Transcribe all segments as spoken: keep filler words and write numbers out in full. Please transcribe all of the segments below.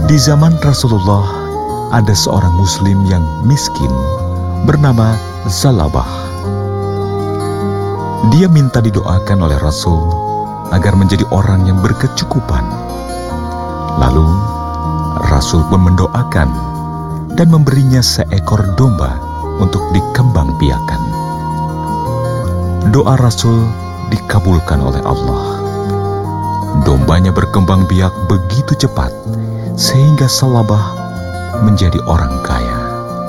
Di zaman Rasulullah, ada seorang muslim yang miskin bernama Salabah. Dia minta didoakan oleh Rasul agar menjadi orang yang berkecukupan. Lalu, Rasul pun mendoakan dan memberinya seekor domba untuk dikembangbiakan. Doa Rasul dikabulkan oleh Allah. Dombanya berkembang biak begitu cepat sehingga Salabah menjadi orang kaya.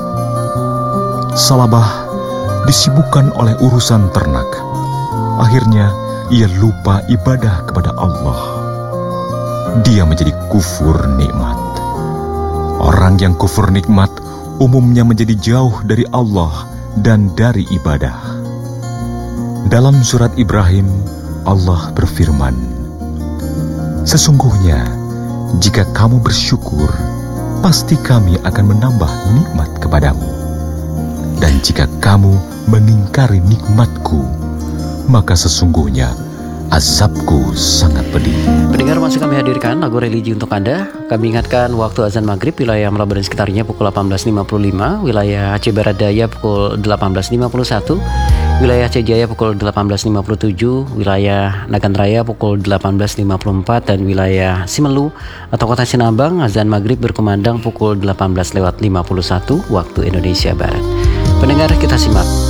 Salabah disibukkan oleh urusan ternak. Akhirnya ia lupa ibadah kepada Allah. Dia menjadi kufur nikmat. Orang yang kufur nikmat umumnya menjadi jauh dari Allah dan dari ibadah. Dalam surat Ibrahim, Allah berfirman, "Sesungguhnya, jika kamu bersyukur, pasti kami akan menambah nikmat kepadamu. Dan jika kamu mengingkari nikmatku, maka sesungguhnya azabku sangat pedih." Pendengar, masih kami hadirkan lagu religi untuk Anda. Kami ingatkan waktu azan maghrib wilayah Merak dan sekitarnya pukul delapan belas lima puluh lima, wilayah Aceh Barat Daya pukul delapan belas lima puluh satu, wilayah Aceh Jaya pukul delapan belas lima puluh tujuh, wilayah Nagan Raya pukul delapan belas lima puluh empat, dan wilayah Simelu atau Kota Sinabang azan maghrib berkumandang pukul delapan belas lewat lima puluh satu waktu Indonesia Barat. Pendengar, kita simak